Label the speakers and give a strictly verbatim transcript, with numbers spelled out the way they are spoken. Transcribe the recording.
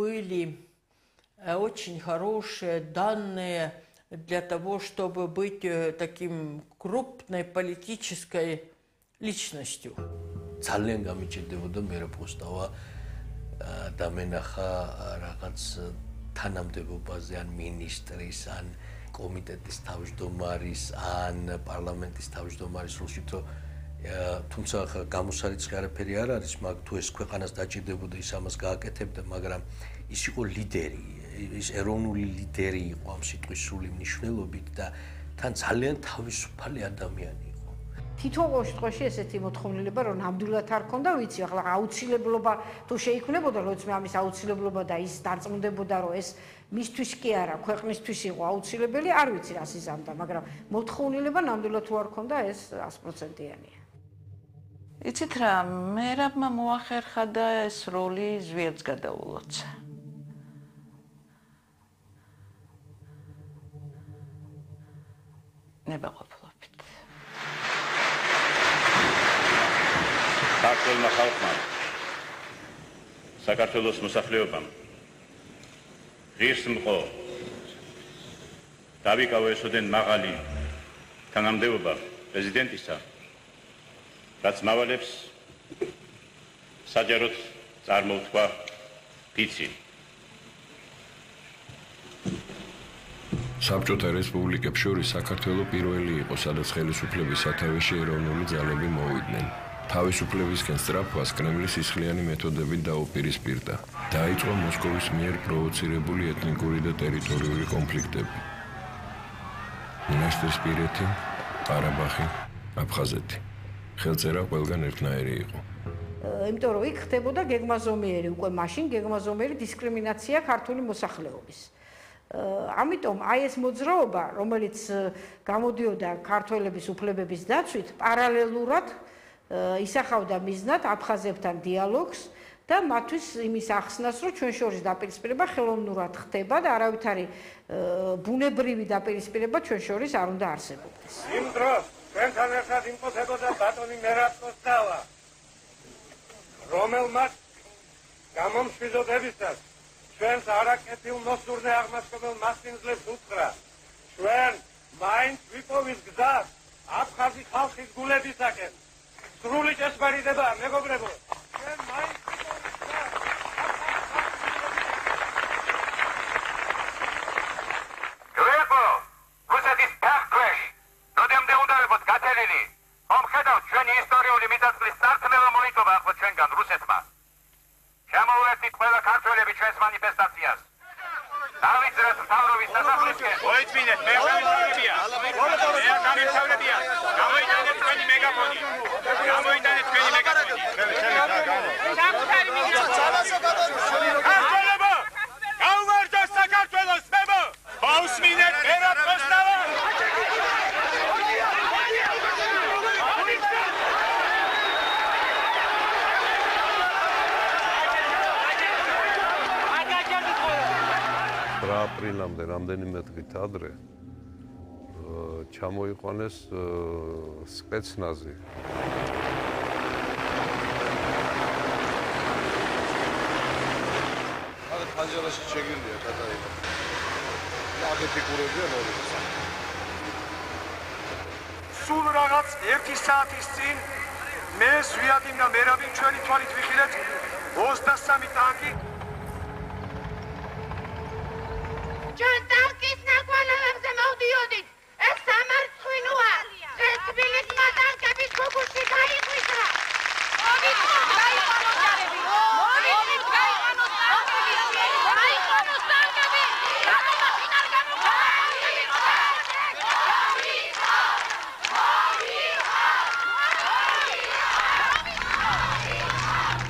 Speaker 1: были очень хорошие данные для того, чтобы быть таким крупной политической личностью.
Speaker 2: ძალიან გამიჭირდებოდა მე რა პოსტავა და მენახა რაღაც თანამდებობაზე ან მინისტრის ან კომიტეტის თავმჯდომარის ან პარლამენტის თავმჯდომარის rolში თო თუმცა გამოსარიცხი არაფერი არ არის მაგ თუ ეს ქვეყანას დაჭირდებოდა ის ამას გააკეთებდა მაგრამ ის იყო ლიდერი ის ეროვნული ლიდერი იყო ამ სიტყვის სრული მნიშვნელობით და თან ძალიან თავისუფალი ადამიანი
Speaker 3: თითოეულ შემთხვევაში ესეთი მოთხოვნილება რომ ნამდვილად არ ქონდა ვიცი ახლა აუცილებლობა თუ შეიქმნებოდა როგორც მე ამის აუცილებლობა და ის დარწმუნდებოდა რომ ეს მისთვის კი არა ქვეყნისთვის იყო აუცილებელი არ ვიცი რას იზამდა მაგრამ მოთხოვნილება ნამდვილად თუ არ ქონდა ეს ათი პროცენტიანია
Speaker 4: იცით რა მერაბმა მოახერხა და ეს როლი ზვიადს გადაულოცა ნებაყოფლობით
Speaker 5: საქართველოს ხალხმა საქართველოს მოსახლეობამ ღირსმყო დავიკავო ესოდენ მაღალი თანამდებობა პრეზიდენტისა რაც მავალებს საჯაროდ წარმოუდგა ფიცი
Speaker 6: საბჭოთა რესპუბლიკებს შორის საქართველო პირველი იყო სადაც ხელისუფლების სათავეში ეროვნული ძალები მოვიდნენ თავისუფლებისკენ სწრაფვას კრემლის სისხლიანი მეთოდებით დაუპირისპირდა. დაიწყო მოსკოვის მიერ პროვოცირებული ეთნიკური და ტერიტორიული კონფლიქტები. მონასტირსპირეთი, ყარაბაღი, აფხაზეთი. ხელწერა ყველგან ერთნაირი იყო.
Speaker 3: იმიტომ რომ იქ ხდებოდა გეგმაზომიერი უკვე მაშინ გეგმაზომიერი დისკრიმინაცია ქართული მოსახლეობის. ამიტომ აი ეს მოძრაობა, რომელიც გამოდიოდა ქართველების უფლებების დაცვით, პარალელურად ისახავდა მიზნად აფხაზებთან დიალოგს და მათთვის იმის ახსნას, რომ ჩვენ შორის დაპირისპირება ხელოვნურად ხდება და არავითარი ბუნებრივი დაპირისპირება ჩვენ შორის არ უნდა არსებობდეს.
Speaker 7: იმ დროს ჩვენთან ერთად იმყოფებოდა ბატონი მერაბ კოსტავა, რომელმაც გამომშვიდობებისას ჩვენს არაკეთილ მოსურნე აღმაშენებელ მასპინძლებს უთხრა, ჩვენ მაინც ვიპოვის გზას აფხაზი ხალხის გულებისაკენ. სრული ჭეშმარიტება, მეგობრებო, ჩვენ მაინც
Speaker 8: გრეპო, რუსეთის ფეხქვეშ, როდემდე უნდა ვიყოთ გათელილი, ხომ ხედავთ ჩვენი ისტორიული მიწა-წყლის სარწმუნო მოიწობა ახლა ჩვენგან რუსეთმა. შემოუერთდით ყველა ქართველები ჩვენს მანიფესტაციას. დავიძრათ მთავრობის სასახლისკენ.
Speaker 5: მოიწმინეთ, მე გამომთავრებია. მე გამომთავრებია. გამოიტანეთ ჩვენი მეგაფონი. გამოიტანეთ ჩვენი მეგაფონი. ქართველებო! გაუმარჯოს საქართველოს მებო! მოусმინეთ მერაბ კოსტავა!
Speaker 9: აპრილამდე რამდენიმე დღით ადრე ჩამოიყვანეს სპეცნაზი.
Speaker 10: აი ფანჯარაში შეგირდია გადაიღო. აგეთი კურებია ნორიოს.
Speaker 7: სულ რაღაც ერთი საათის წინ მე ზვიადი და მერაბი ჩვენი თვალით ვიხილეთ ოცდასამი ტანკი